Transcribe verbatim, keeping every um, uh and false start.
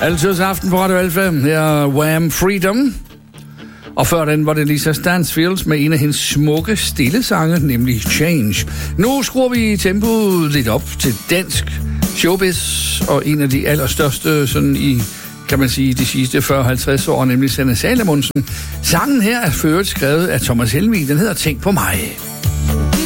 Altid aften på Radio Alfa. Her er Wham! Freedom. Og før den var det Lisa Stansfield med en af hendes smukke, stille sange, nemlig Change. Nu skruer vi tempoet lidt op til dansk showbiz, og en af de allerstørste sådan i, kan man sige, de sidste fyrre til halvtreds år, nemlig Sanne Salomonsen. Sangen her er ført skrevet af Thomas Helmig. Den hedder Tænk på mig.